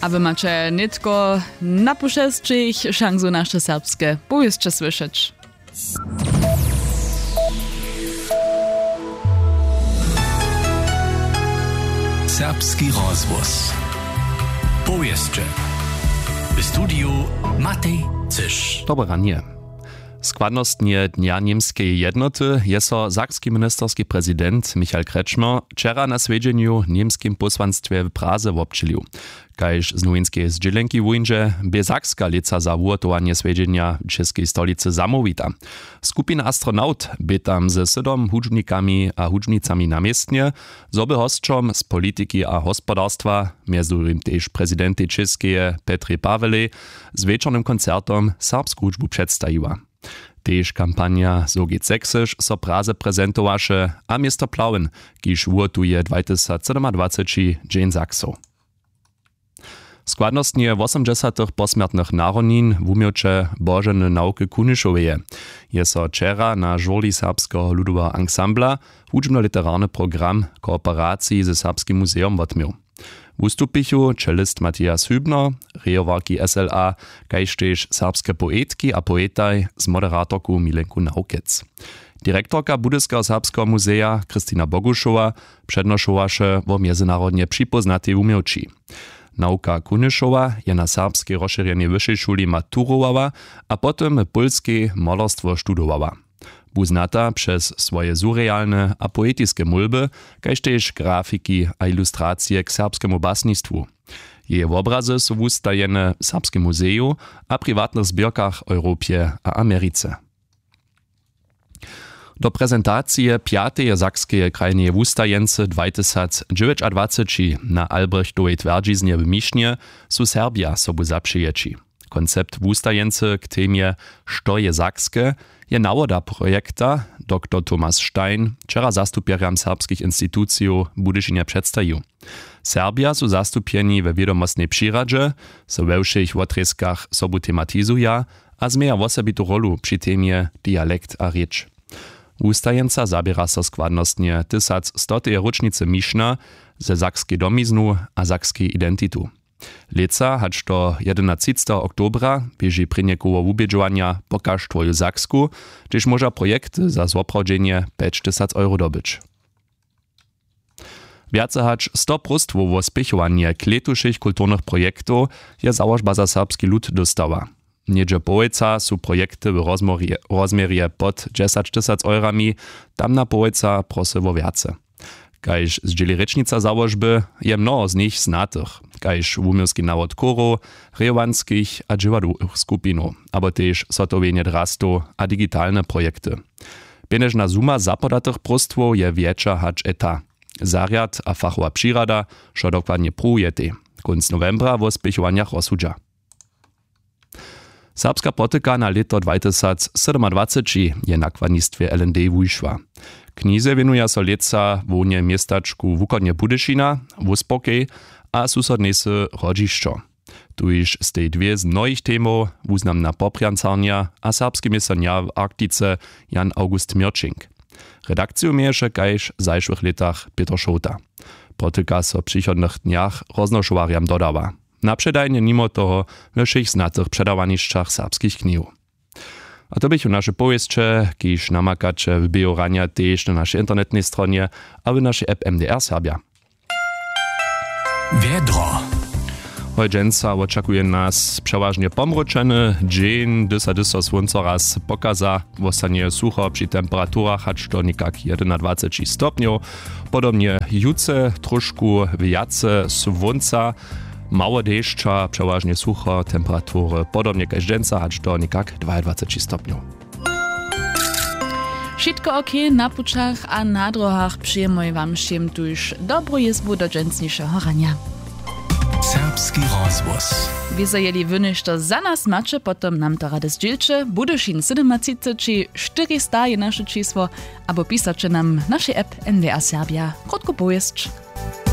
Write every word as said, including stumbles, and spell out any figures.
A wy macie nitko na puszestczych szansu nasze serbskie powieście słyszeć. Serbski rozwóz. Powieście. W studiu Matej Cysz. Dobre ranie. Składnostnie Dnia Niemskiej Jednoty je so sakski ministerski prezydent Michael Kretschmer wczera na swiedźeniu niemskim posłanstwie w Praze wobczylił. Kajż z nowinskiej zdzielenki wujnże bie sakska lica za ugotowanie swiedźenia w czeskiej stolicy zamówita. Skupina astronaut by tam ze sydom hudźbnikami a hudźbnicami namiestnie, zoby hostczom z polityki a gospodarstwa, między innymi też prezydenty czeskie Petry Pawele, z wieczornym koncertom serbską hudźbu przedstawiła. Tež kampania So geht Sächsisch so Praze prezentowaše a miasto Plauen, kiž uotuje dwa tysiące siedemdziesiąt Jane Saxo. Składnostnie osiemdziesiątych posmrtnych narodnin w umiocze Bożeny nauky Kuniszoweje. Je so wczera na żurli serbskiego ludowego ansambla hudźbno-literarny program kooperacji ze Serbskim muzeum odmił. Wustupichu cellist Matthias Hübner, rejowarki S L A, kajž tež serbske poetki a poetaj z moderatorku Milenku Naukec. Direktorka Budyskiego Serbskiego Muzeja Kristina Bogušova přednošovaše o międzynarodnie připoznatej umioči. Nauka Kuniszowa je na serbskiej rozšírenej wyższej szuli maturowała, a potem polskie malarstwo studowała. Buznata przez swoje surrealne a poetyckie mulby, kajž tež grafiki a ilustracje k serbskiemu basnictwu. Jej obrazy są wustajene w Serbskim muzeju a prywatnych zbiorkach Europie a Ameryce. Do prezentacji piątej sakskiej krajnej wustajence dwa tysiące dziewiętnaście na Albrechtowej twierdziznie w Misznie są Serbia sobu zaprzyjeci. Koncept wustajence k temie Što je sakskie je nawoda projekta doktor Thomas Stein wczera zastupieram serbskich instytucji Budyšinie przedstawił. Serbia są zastupieni we wiadomostnej przyradzie, so we všech otreskach sobu tematizuja, a zmieja osobitą rolu przy temie dialekt a rzecz. Wustajenca zabiera so składnostnie tysiąc stotej rocznicy Miszna ze sakskiej domiznu a sakskiej identitu. Leca, hacz to jedenastego oktobra, bieži prinjekovo ubieđovanja pokaż twoju Saksku, gdyż może projekt za zoprawdzenie pięć tysięcy euro dobyć. Wiace hacz sto prostwo wo spěchovanie kletušich kulturnych projektów je założba za serbski lud dostała. Niedzie połeca są projekty w rozmierze pod dziesięć tysięcy eurami, tam na połeca prosy wo wiace. Kajž zdzieli rečnica założby je mnoho z nich znatych, kajž umielski nawod koro, rejowanskich a dżiwadłych skupinów, abo też sotowienie drastu a digitalne projekty. Pieniężna suma zapodatych prostwów je większa hacz eta. Zariad a fachowa przyrada, što dokładnie prujete. Konc novembra wo spěchowaniach rozsudža. Serbska potyka na leto dwa tysiące siedemdziesiąt je na kładnictwie L N D wujšła. Knize wienuje so leca wonie miestaczku wukodnie Budyšina, Wuspokej a susodnesy Rodzišćo. Tuż z tej dwie z mnohich temów wuznamna popriancarnia a serbski missionar w Arktice Jan August Mirčink. Redakciju mieješe kajž w zajszłych letach Peter Šota. Potyka so w przychodnych dniach roznošowarjam dodawa. Na przedajnie mimo toho we všech znatych przedawanišćach serbskich knihu. A to bych u nasze powieście, kiż namakacze w biorania też na naszej internetnej stronie, a w naszej app M D R Serbia. Wiedro. Hojdzienca oczekuje nas przeważnie pomroczeny dzień, dysa dysa słońca raz pokaza, wostanie sucho przy temperaturach, acz to nikak dwadzieścia jeden stopniów. Podobnie juce, troszkę wiace słońca, mało deszcza, przeważnie sucho, temperatury podobnie jak dżęca, acz to nikak dwadzieścia stopniów. Wszystko ok na puczach a na drogach przyjmuję wam všem tuż dobrą jezbu do dżęcniejszego rania. Serbski rozwóz. Wiese jeli wynyszto za nas macie, potom nam to rady zdzielcie. Budyšin siedemdziesiąt czterysta je nasze czysło, albo pisacie nam nasze app N D R Serbia. Krótko powieść.